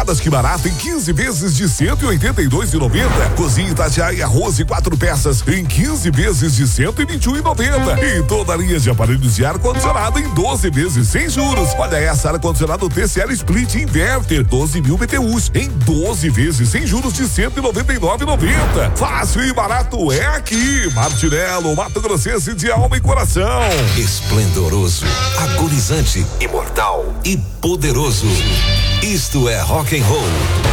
toneladas, que barato, em 15 vezes de 182,90. Cozinha Itatiaia, arroz e 4 peças em 15 vezes de 121,90. E toda a linha de aparelhos de ar-condicionado em 12 vezes sem juros. Olha essa, ar-condicionado TCL Split Inverter, 12 mil BTUs em 12 vezes sem juros de 199,90. Fácil e barato é aqui. Martinello, Mato Grossense de alma e coração. Esplendoroso, agonizante, imortal e poderoso. Isto é rock and roll.